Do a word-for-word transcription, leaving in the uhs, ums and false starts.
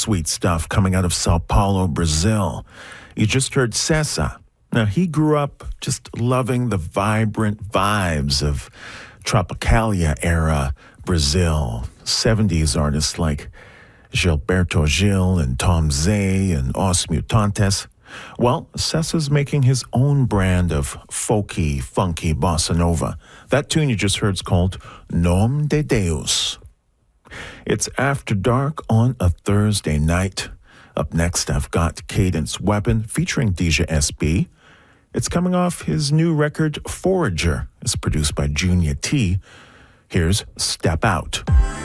sweet stuff coming out of Sao Paulo, Brazil. You just heard Cessa. Now, he grew up just loving the vibrant vibes of Tropicalia-era Brazil. seventies artists like Gilberto Gil and Tom Zé and Os Mutantes. Well, Cessa's making his own brand of folky, funky bossa nova. That tune you just heard is called Nome de Deus. It's After Dark on a Thursday night. Up next, I've got Cadence Weapon featuring Deja S B. It's coming off his new record, Forager. It's produced by Junior T. Here's Step Out.